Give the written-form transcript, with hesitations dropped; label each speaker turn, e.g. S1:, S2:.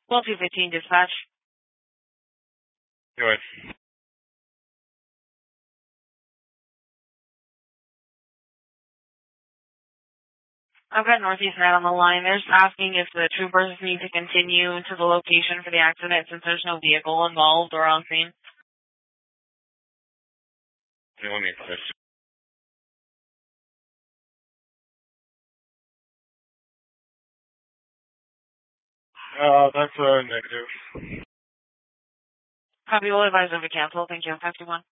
S1: 12-215 dispatch.
S2: Go ahead.
S1: I've got Northeast Med on the line. They're just asking if the troopers need to continue to the location for the accident since there's no vehicle involved or on scene.
S2: Let me push. That's a negative.
S1: Copy, will advise them to cancel. Thank you. 521.